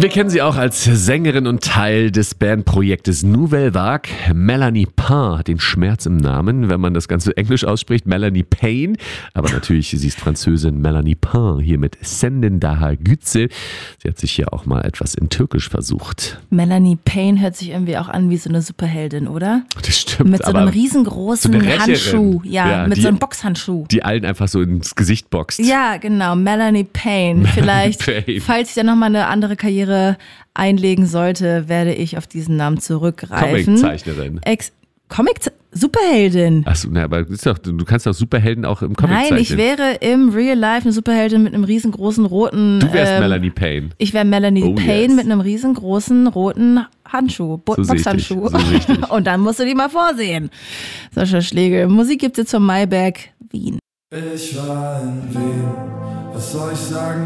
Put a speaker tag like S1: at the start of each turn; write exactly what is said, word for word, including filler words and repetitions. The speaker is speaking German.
S1: Wir kennen sie auch als Sängerin und Teil des Bandprojektes Nouvelle Vague. Melanie Pain hat den Schmerz im Namen, wenn man das Ganze englisch ausspricht. Melanie Pain, aber natürlich, sie ist Französin. Melanie Pain hier mit Senden Daha Gütze. Sie hat sich hier auch mal etwas in Türkisch versucht.
S2: Melanie Pain hört sich irgendwie auch an wie so eine Superheldin, oder?
S1: Das stimmt.
S2: Mit so einem riesengroßen
S1: so
S2: Handschuh. Ja,
S1: ja
S2: mit
S1: die,
S2: so einem Boxhandschuh.
S1: Die allen einfach so ins Gesicht boxt.
S2: Ja, genau. Melanie Pain.
S1: Melanie
S2: Vielleicht,
S1: Pain.
S2: falls ich dann nochmal eine andere Karriere einlegen sollte, werde ich auf diesen Namen zurückgreifen.
S1: Comiczeichnerin.
S2: Ex Comic Superheldin.
S1: Achso, na, aber ist doch, du kannst doch Superhelden auch im Comic
S2: Nein,
S1: zeichnen.
S2: ich wäre im Real Life eine Superheldin mit einem riesengroßen roten...
S1: Du wärst
S2: ähm,
S1: Melanie Pain.
S2: Ich wäre Melanie
S1: Oh,
S2: Pain
S1: yes.
S2: mit einem riesengroßen roten Handschuh, Bo
S1: So
S2: Boxhandschuh.
S1: richtig, so richtig.
S2: Und dann musst du die mal vorsehen. Sascha Schlegel. Musik gibt's jetzt von Maybach Wien.
S3: Ich war in Wien, was soll ich sagen?